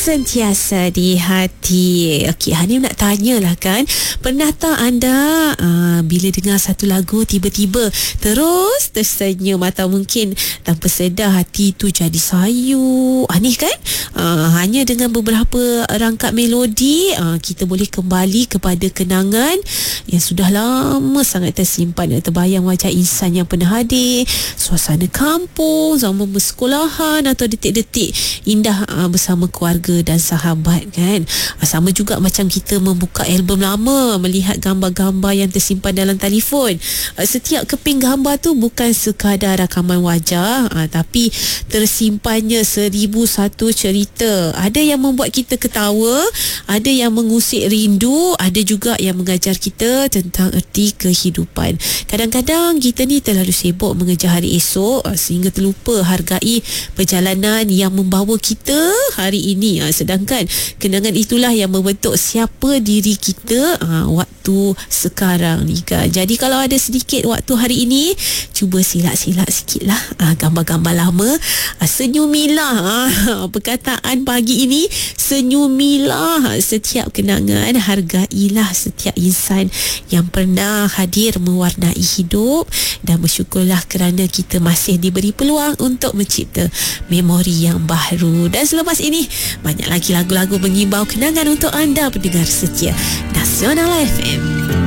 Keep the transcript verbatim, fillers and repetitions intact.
Sentiasa di hati. Okey, Hanif nak tanyalah kan, pernah tak anda uh, bila dengar satu lagu tiba-tiba terus tersenyum atau mungkin tanpa sedar hati tu jadi sayu? Hanif kan? Uh, hanya dengan beberapa rangkap melodi uh, kita boleh kembali kepada kenangan yang sudah lama sangat tersimpan dan terbayang wajah insan yang pernah hadir, suasana kampung, zaman persekolahan atau detik-detik indah uh, bersama keluarga dan sahabat kan. Sama juga macam kita membuka album lama, melihat gambar-gambar yang tersimpan dalam telefon. Setiap keping gambar tu bukan sekadar rakaman wajah, tapi tersimpannya seribu satu cerita. Ada yang membuat kita ketawa, ada yang mengusik rindu, ada juga yang mengajar kita tentang erti kehidupan. Kadang-kadang kita ni terlalu sibuk mengejar hari esok sehingga terlupa hargai perjalanan yang membawa kita hari ini. Sedangkan kenangan itulah yang membentuk siapa diri kita ha, waktu sekarang ni kan. Jadi kalau ada sedikit waktu hari ini, cuba silap-silap sikit lah ha, gambar-gambar lama, ha, senyumilah ha, perkataan pagi ini, senyumilah setiap kenangan, hargailah setiap insan yang pernah hadir mewarnai hidup, dan bersyukurlah kerana kita masih diberi peluang untuk mencipta memori yang baru. Dan selepas ini banyak lagi lagu-lagu mengimbau kenangan untuk anda pendengar setia Nasional F M.